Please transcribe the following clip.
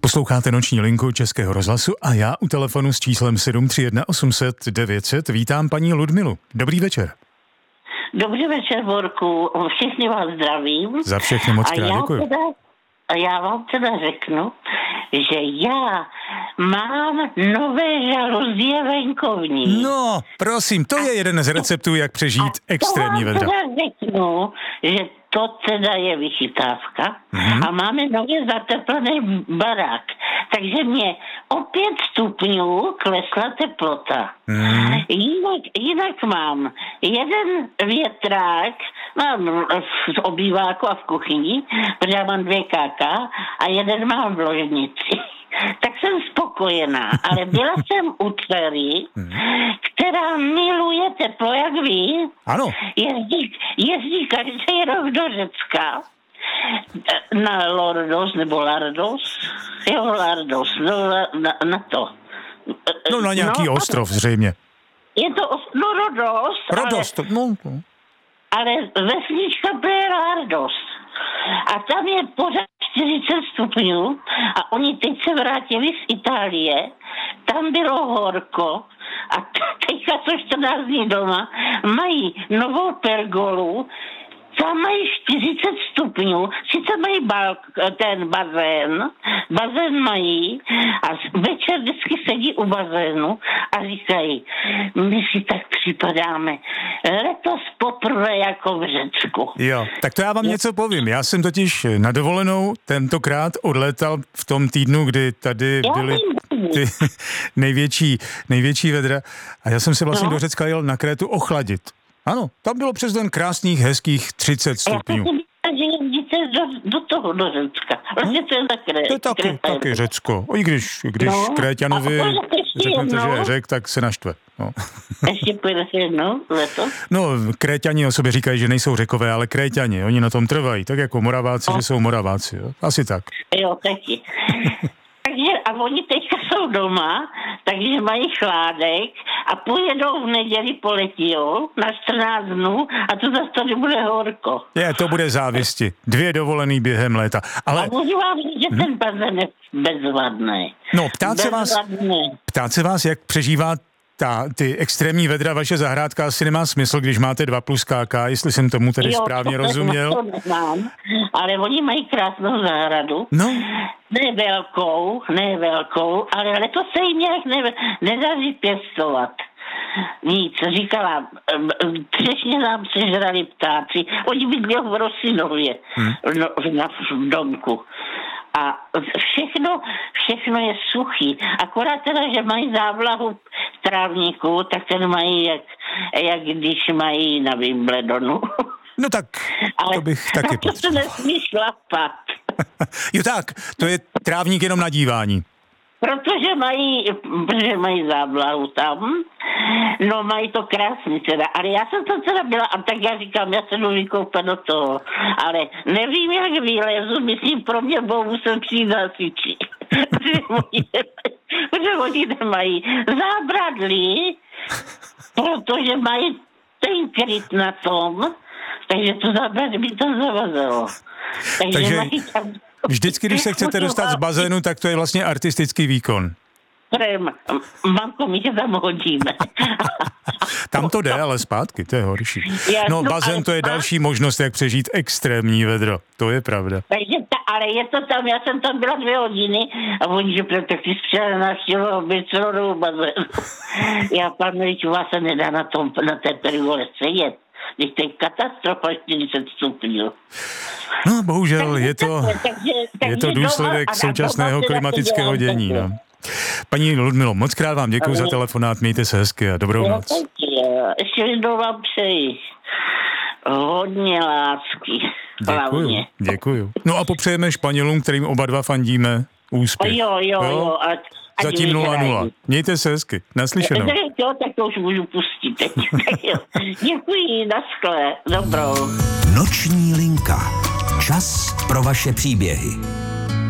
Posloucháte Noční linku Českého rozhlasu a já u telefonu s číslem 731 800 900 vítám paní Ludmilu. Dobrý večer. Dobrý večer, Borku. Všichni vás zdravím. Za všechny moc krát děkuji. A já vám teda řeknu, že já mám nové žaluzie venkovní. No, prosím, to je jeden z receptů, jak přežít extrémní vedra. To vám teda řeknu, že to teda je vychytávka a máme nově zateplený barák. Takže mě o 5 stupňů klesla teplota. Jinak mám jeden větrák, mám v obýváku a v kuchyni, protože já mám 2 káka a jeden mám v ložnici. Tak jsem spokojená, ale byla jsem u dcery, která miluje teplo, jak ví. Ano. Jezdí každý rok do Řecka na Lordos nebo Lardos. Jo, Lardos, na to. No na nějaký ostrov zřejmě. Je to Rodos. Rodos, ale vesnička byla Lardos. A tam je pořád 40 stupňů a oni teď se vrátili z Itálie, tam bylo horko a teďka jsou 14 dní doma, mají novou pergolu, tam mají 40 stupňů, sice mají ten bazén mají a večer vždycky sedí u bazénu a říkají, my si tak připadáme letos poprvé jako v Řecku. Jo, tak to já vám něco povím. Já jsem totiž na dovolenou tentokrát odletal v tom týdnu, kdy tady byly ty největší vedra a já jsem se vlastně do Řecka jel na Krétu ochladit. Ano, tam bylo přes den krásných, hezkých 30 stupňů. Že jezdíte do Řecka. Vlastně to je taky Řecko. I když Kréťanovi řeknete, že je Řek, tak se naštve. No. Ještě pojedete jednou letos? No, Kréťani o sobě říkají, že nejsou Řekové, ale Kréťani, oni na tom trvají, tak jako Moraváci, že jsou Moraváci. Jo? Asi tak. Jo, taky. A oni teďka jsou doma, takže mají chládek a pojedou v neděli, poletijou na 14 dnů a to zase tady bude horko. To bude závisti. 2 dovolený během léta. Ale... A můžu vám říct, že ten bazén je bezvadný. No, ptát se vás, jak přežívá ty extrémní vedra, vaše zahrádka asi nemá smysl, když máte 2 plus KK, jestli jsem tomu tedy správně rozuměl. To nemám, ale oni mají krásnou zahradu. No. Ne velkou, ale letos se jim nějak nedaří pěstovat. Nic, říkala, třešně nám sežrali ptáci, oni bydlí v Rosinově, v domku. A všechno je suchý. Akorát teda, že mají závlahu v trávníku, tak ten mají jak když mají na Wimbledonu. No tak, to bych taky potřeboval. To se nesmí šlapat. Jo tak, to je trávník jenom na dívání. Protože mají závlahu tam, no mají to krásný teda, ale já jsem to teda byla a tak já říkám, já se jdu vykoupat do toho, ale nevím, jak vylezu, myslím, pro mě musím přijít hasiči, protože oni nemají zábradlí, protože mají ten kryt na tom, takže to zábradlí by to zavazilo. Takže mají tam... Vždycky, když se chcete dostat z bazénu, tak to je vlastně artistický výkon. Mamko, my tě tam hodíme. Tam to jde, ale zpátky, to je horší. No, bazén to je další možnost, jak přežít extrémní vedro. To je pravda. Ale je to tam, já jsem tam byla 2 hodiny a oni, že tak si přijeli návštěvovat celou bazénu. Já panuji, že vás se nedá na té pergole sedět. Když to je katastrofa 40 stupňů. No, bohužel je to důsledek současného klimatického dění. No. Paní Ludmilo, moc krát vám děkuji za telefonát, mějte se hezky a dobrou noc. Ještě jednou vám přeji hodně lásky. Děkuju. No a popřejeme Španělům, kterým oba 2 fandíme, úspěch. Jo. Zatím 0-0. Mějte se hezky. Naslyšenou. Jo, tak to už můžu pustit teď. Děkuji, naschle. Dobrou. Noční linka. Čas pro vaše příběhy.